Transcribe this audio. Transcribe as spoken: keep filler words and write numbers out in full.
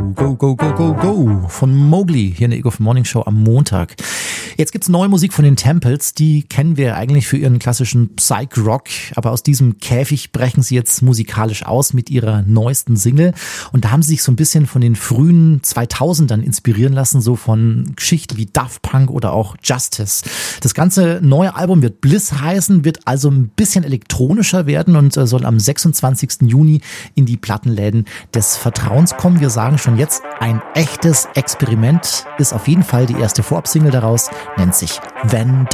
Go, go, go, go, go von Mowgli hier in der Ego of Morning Show am Montag. Jetzt gibt's neue Musik von den Temples, die kennen wir eigentlich für ihren klassischen Psych-Rock, aber aus diesem Käfig brechen sie jetzt musikalisch aus mit ihrer neuesten Single und da haben sie sich so ein bisschen von den frühen zweitausendern inspirieren lassen, so von Geschichten wie Daft Punk oder auch Justice. Das ganze neue Album wird Bliss heißen, wird also ein bisschen elektronischer werden und soll am sechsundzwanzigsten Juni in die Plattenläden des Vertrauens kommen. Wir sagen schon jetzt, ein echtes Experiment ist auf jeden Fall die erste Vorabsingle daraus, nennt sich Van